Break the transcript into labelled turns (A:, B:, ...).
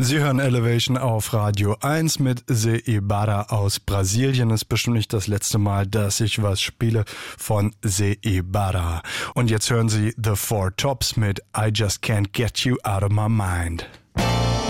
A: Sie hören Elevation auf Radio 1 mit Zé Ibarra aus Brasilien. Ist bestimmt nicht das letzte Mal, dass ich was spiele von Zé Ibarra. Und jetzt hören Sie The Four Tops mit I Just Can't Get You Out of My Mind.